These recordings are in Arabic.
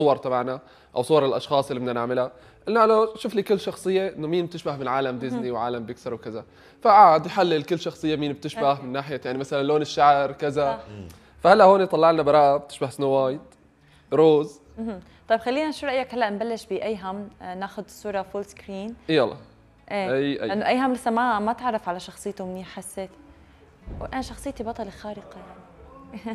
الصور تبعنا او صور الاشخاص اللي بدنا نعملها. قلنا له شوف لي كل شخصيه انه مين بتشبه من عالم ديزني وعالم بيكسر وكذا. فقعد يحلل كل شخصيه مين بتشبه من ناحيه يعني مثلا لون الشعر كذا. فهلا هون طلع لنا براءه بتشبه سنو وايت، روز. طيب خلينا، شو رايك هلا نبلش بايهم، ناخذ الصوره فول سكرين؟ يلا. ايه لانه ايهم لسه ما تعرف على شخصيته منيح، حسيت وانا شخصيتي بطله خارقه يعني.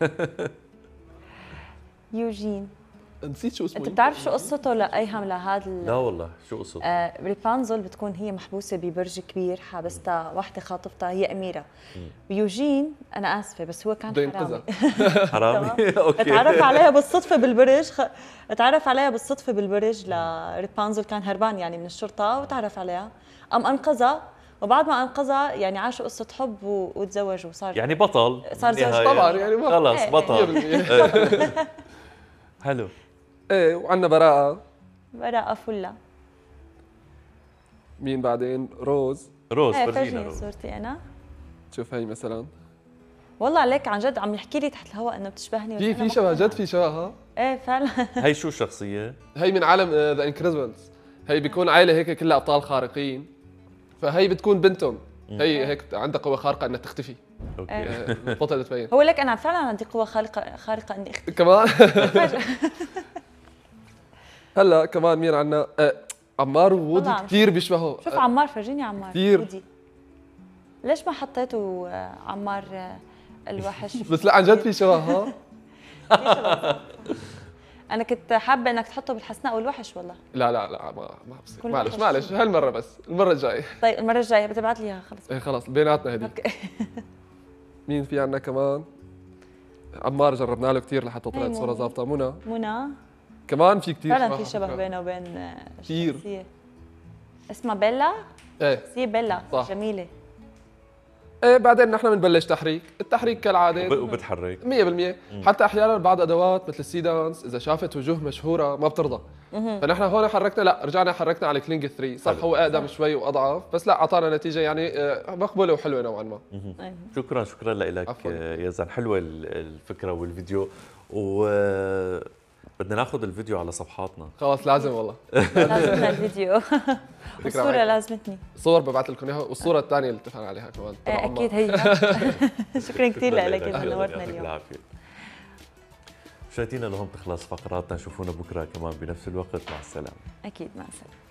يوجين. نسيت شو اسمه. انت بتعرف شو قصته لايهم لهذا لا والله شو قصته؟ ريبانزل بتكون هي محبوسه ببرج كبير، حابستها وحده خاطفتها هي اميره. ويوجين انا اسفه بس هو كان حرامي. حرامي. اوكي. تعرف عليها بالصدفه بالبرج، تعرف عليها بالصدفه بالبرج لريبانزل، كان هربان يعني من الشرطه وتعرف عليها، انقذها، وبعد ما انقذها يعني عاشوا قصه حب وتزوجوا، صار يعني بطل، صار زوج طبعا يعني خلص بطل. حلو. ايه وعندنا براءة فلة. مين بعدين؟ روز. فرجينا روز. صورتي انا. شوف هي مثلا. والله عليك عن جد عم يحكي لي تحت الهواء انه بتشبهني. في شبه، جد في شبه. ها ايه فعلا. هي شو الشخصيه؟ هي من عالم ذا انكريدبلز. هي بيكون عائله هيك كلها ابطال خارقين، فهي بتكون بنتهم. هي هيك عندها قوه خارقه انها تختفي. اوكي. البطله تبين. هو لك انا فعلا عندي قوه خارقه اني اختفي كمان. هلا كمان مين عنا؟ عمار وودي كثير بيشبهوا. شوف عمار، فرجيني عمار كثير. وودي. ليش ما حطيته عمار الوحش؟ بس لا عن جد في شبه. ها انا كنت حابه انك تحطه بالحسناء والوحش والله. لا ما بصير. معلش هالمره، بس المره الجايه. طيب المره الجايه بتبعت لي اياها خلص. ايه خلص بيناتنا هدي. مين في عنا كمان؟ عمار جربنا له كثير لحتى طلعت صوره ظابطه. منى كمان في كثير فعلا في شبه بينه وبين كثير. اسمها بيلا. ايه شخصية بيلا صح. جميله. ايه بعدين نحن بنبلش التحريك كالعاده وبتحرك 100%. حتى احيانا بعض ادوات مثل السيدانس اذا شافت وجوه مشهوره ما بترضى. فنحن هون حركنا، لا رجعنا حركنا على كلينج 3. صح هو اقدم شوي واضعف، بس لا اعطانا نتيجه يعني مقبوله وحلوه نوعا ما. شكرا لك يزن، حلوه الفكره والفيديو. بدنا ناخذ الفيديو على صفحاتنا. خلاص لازم والله. لازمنا الفيديو. والصورة لازمتني. صور ببعث لكم اياها، والصورة الثانية اللي اتفقنا عليها كمان. اكيد هي. شكرا كثير لك اذا نورتنا اليوم. مشاهدينا لهون تخلص فقراتنا، شوفونا بكره كمان بنفس الوقت. مع السلامة. اكيد مع السلامة.